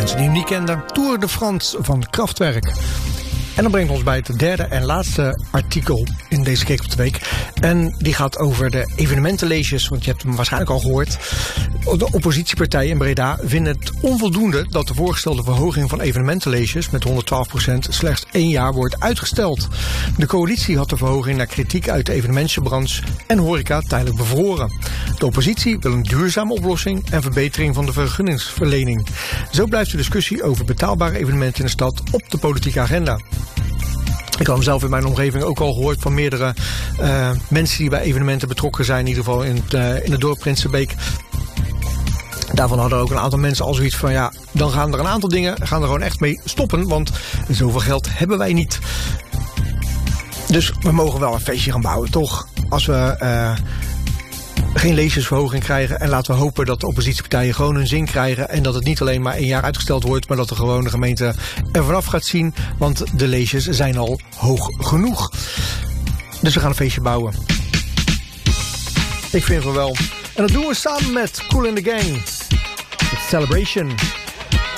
mensen die hem niet kenden, Tour de France van Kraftwerk. En dat brengt ons bij het derde en laatste artikel in deze Kijk op de Week. En die gaat over de evenementenleges, want je hebt hem waarschijnlijk al gehoord. De oppositiepartijen in Breda vinden het onvoldoende dat de voorgestelde verhoging van evenementenleges met 112% slechts 1 jaar wordt uitgesteld. De coalitie had de verhoging naar kritiek uit de evenementenbranche en horeca tijdelijk bevroren. De oppositie wil een duurzame oplossing en verbetering van de vergunningsverlening. Zo blijft de discussie over betaalbare evenementen in de stad op de politieke agenda. Ik had hem zelf in mijn omgeving ook al gehoord van meerdere mensen die bij evenementen betrokken zijn. In ieder geval in het dorp Prinsenbeek. Daarvan hadden ook een aantal mensen al zoiets van ja, dan gaan er een aantal dingen er gewoon echt mee stoppen. Want zoveel geld hebben wij niet. Dus we mogen wel een feestje gaan bouwen, toch? Als we geen leesjesverhoging krijgen. En laten we hopen dat de oppositiepartijen gewoon hun zin krijgen. En dat het niet alleen maar 1 jaar uitgesteld wordt. Maar dat de gewone gemeente er vanaf gaat zien. Want de leesjes zijn al hoog genoeg. Dus we gaan een feestje bouwen. Ik vind het wel. En dat doen we samen met Kool and the Gang. It's Celebration.